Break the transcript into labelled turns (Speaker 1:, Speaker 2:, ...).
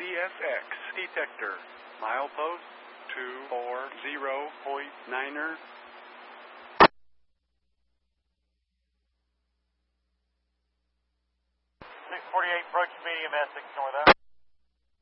Speaker 1: CSX detector. Milepost 240.9er.
Speaker 2: 648 approaching medium Essex north out.